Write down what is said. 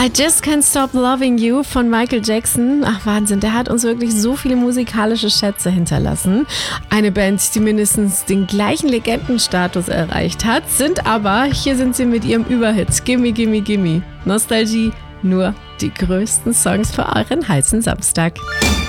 I Just Can't Stop Loving You von Michael Jackson. Ach Wahnsinn, der hat uns wirklich so viele musikalische Schätze hinterlassen. Eine Band, die mindestens den gleichen Legendenstatus erreicht hat, hier sind sie mit ihrem Überhit Gimme Gimme Gimme. Nostalgie, nur die größten Songs für euren heißen Samstag.